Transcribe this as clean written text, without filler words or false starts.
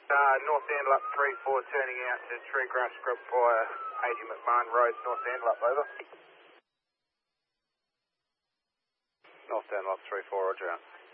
North Antelope 3-4 turning out to tree grass scrub fire, 80 McMahon Road, North Antelope, over. North Antelope 3-4, roger out.